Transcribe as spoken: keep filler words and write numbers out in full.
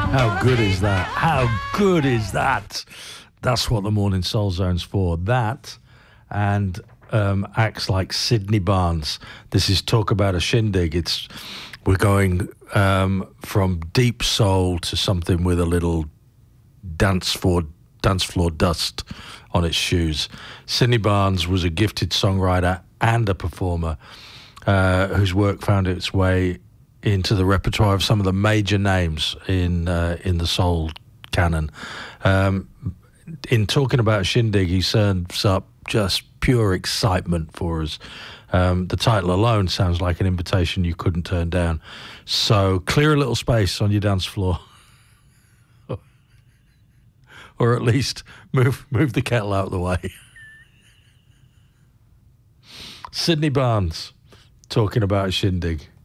How good is that? How good is that? That's what the Morning Soul Zone's for. That and um, acts like Sydney Barnes. This is Talk About a Shindig. It's we're going um, from deep soul to something with a little dance floor dance floor dust on its shoes. Sydney Barnes was a gifted songwriter and a performer uh, whose work found its way into the repertoire of some of the major names in uh, in the soul canon. Um, in Talking About a Shindig, he serves up just pure excitement for us. Um, the title alone sounds like an invitation you couldn't turn down. So clear a little space on your dance floor. Or at least move move the kettle out of the way. Sydney Barnes, Talking About a Shindig.